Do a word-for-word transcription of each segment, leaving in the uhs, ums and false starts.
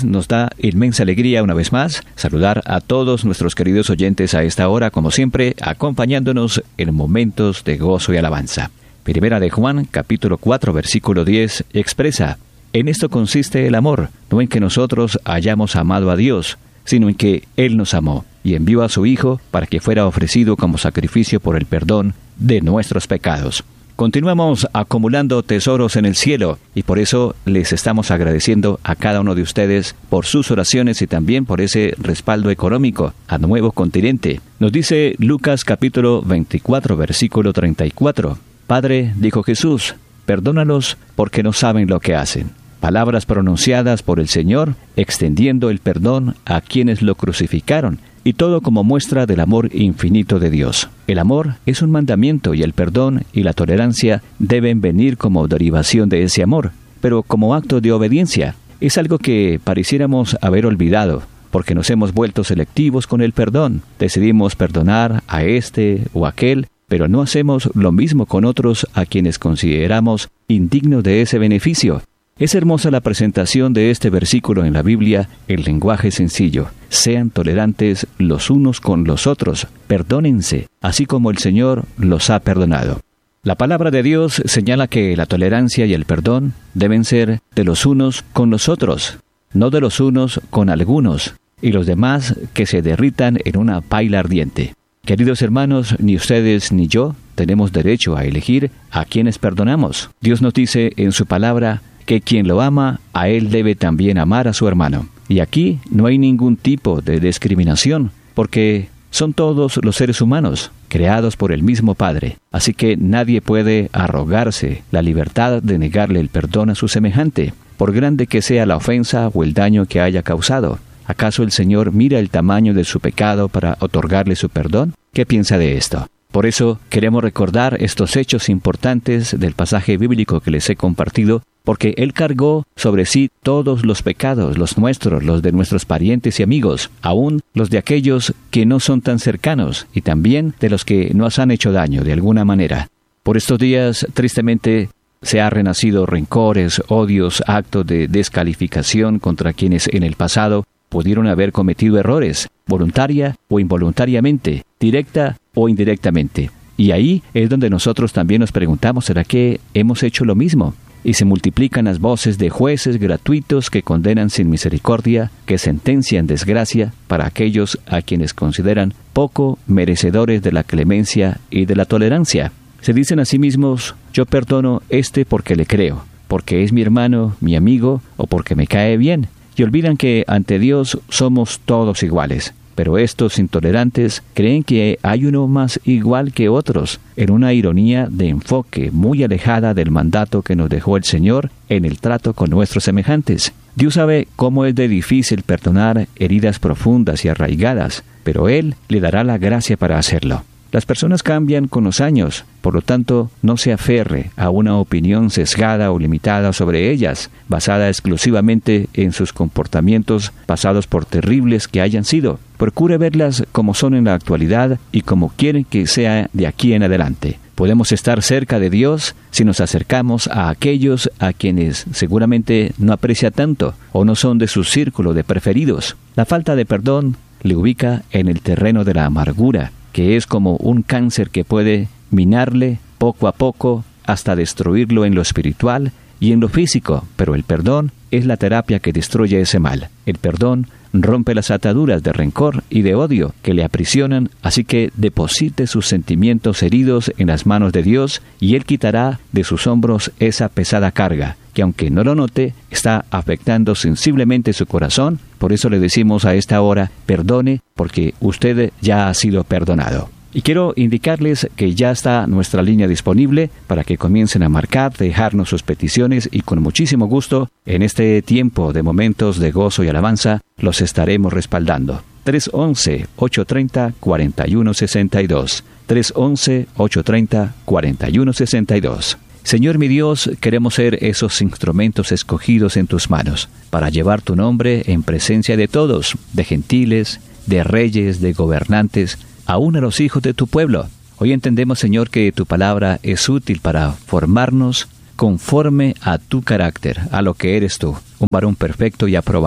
Nos da inmensa alegría una vez más saludar a todos nuestros queridos oyentes a esta hora, como siempre, acompañándonos en momentos de gozo y alabanza. Primera de Juan, capítulo cuatro, versículo diez, expresa: en esto consiste el amor, no en que nosotros hayamos amado a Dios, sino en que Él nos amó y envió a su Hijo para que fuera ofrecido como sacrificio por el perdón de nuestros pecados. Continuamos acumulando tesoros en el cielo y por eso les estamos agradeciendo a cada uno de ustedes por sus oraciones y también por ese respaldo económico a Nuevo Continente. Nos dice Lucas capítulo veinticuatro, versículo treinta y cuatro. Padre, dijo Jesús, perdónalos porque no saben lo que hacen. Palabras pronunciadas por el Señor, extendiendo el perdón a quienes lo crucificaron, y todo como muestra del amor infinito de Dios. El amor es un mandamiento y el perdón y la tolerancia deben venir como derivación de ese amor, pero como acto de obediencia. Es algo que pareciéramos haber olvidado, porque nos hemos vuelto selectivos con el perdón. Decidimos perdonar a este o aquel, pero no hacemos lo mismo con otros a quienes consideramos indignos de ese beneficio. Es hermosa la presentación de este versículo en la Biblia, el lenguaje sencillo. Sean tolerantes los unos con los otros, perdónense, así como el Señor los ha perdonado. La palabra de Dios señala que la tolerancia y el perdón deben ser de los unos con los otros, no de los unos con algunos, y los demás que se derritan en una paila ardiente. Queridos hermanos, ni ustedes ni yo tenemos derecho a elegir a quienes perdonamos. Dios nos dice en su palabra que quien lo ama, a él debe también amar a su hermano. Y aquí no hay ningún tipo de discriminación, porque son todos los seres humanos, creados por el mismo Padre. Así que nadie puede arrogarse la libertad de negarle el perdón a su semejante, por grande que sea la ofensa o el daño que haya causado. ¿Acaso el Señor mira el tamaño de su pecado para otorgarle su perdón? ¿Qué piensa de esto? Por eso queremos recordar estos hechos importantes del pasaje bíblico que les he compartido, porque Él cargó sobre sí todos los pecados, los nuestros, los de nuestros parientes y amigos, aún los de aquellos que no son tan cercanos, y también de los que nos han hecho daño de alguna manera. Por estos días, tristemente, se han renacido rencores, odios, actos de descalificación contra quienes en el pasado pudieron haber cometido errores, voluntaria o involuntariamente, directa o indirectamente. Y ahí es donde nosotros también nos preguntamos, ¿será que hemos hecho lo mismo? Y se multiplican las voces de jueces gratuitos que condenan sin misericordia, que sentencian desgracia para aquellos a quienes consideran poco merecedores de la clemencia y de la tolerancia. Se dicen a sí mismos, yo perdono este porque le creo, porque es mi hermano, mi amigo o porque me cae bien. Y olvidan que ante Dios somos todos iguales. Pero estos intolerantes creen que hay uno más igual que otros, en una ironía de enfoque muy alejada del mandato que nos dejó el Señor en el trato con nuestros semejantes. Dios sabe cómo es de difícil perdonar heridas profundas y arraigadas, pero Él le dará la gracia para hacerlo. Las personas cambian con los años, por lo tanto, no se aferre a una opinión sesgada o limitada sobre ellas, basada exclusivamente en sus comportamientos pasados por terribles que hayan sido. Procure verlas como son en la actualidad y como quieren que sea de aquí en adelante. Podemos estar cerca de Dios si nos acercamos a aquellos a quienes seguramente no aprecia tanto o no son de su círculo de preferidos. La falta de perdón le ubica en el terreno de la amargura, que es como un cáncer que puede minarle poco a poco hasta destruirlo en lo espiritual y en lo físico, pero el perdón es la terapia que destruye ese mal. El perdón rompe las ataduras de rencor y de odio que le aprisionan, así que deposite sus sentimientos heridos en las manos de Dios y Él quitará de sus hombros esa pesada carga, que aunque no lo note, está afectando sensiblemente su corazón. Por eso le decimos a esta hora, perdone, porque usted ya ha sido perdonado. Y quiero indicarles que ya está nuestra línea disponible para que comiencen a marcar, dejarnos sus peticiones y con muchísimo gusto, en este tiempo de momentos de gozo y alabanza, los estaremos respaldando. tres once, ocho treinta, cuarenta y uno sesenta y dos. tres once, ocho treinta, cuarenta y uno sesenta y dos. Señor mi Dios, queremos ser esos instrumentos escogidos en tus manos, para llevar tu nombre en presencia de todos, de gentiles, de reyes, de gobernantes, aún a los hijos de tu pueblo. Hoy entendemos, Señor, que tu palabra es útil para formarnos conforme a tu carácter, a lo que eres tú, un varón perfecto y aprobado.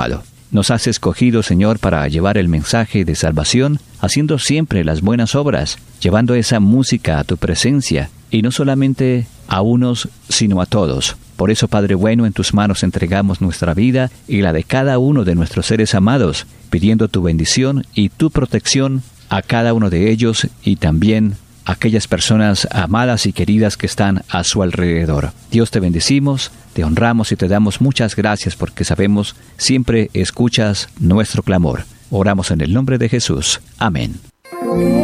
nos has escogido, Señor, para llevar el mensaje de salvación, haciendo siempre las buenas obras, llevando esa música a tu presencia, y no solamente a unos, sino a todos. Por eso, Padre bueno, en tus manos entregamos nuestra vida y la de cada uno de nuestros seres amados, pidiendo tu bendición y tu protección a cada uno de ellos y también a aquellas personas amadas y queridas que están a su alrededor. Dios, te bendecimos, te honramos y te damos muchas gracias porque sabemos siempre escuchas nuestro clamor. Oramos en el nombre de Jesús. Amén.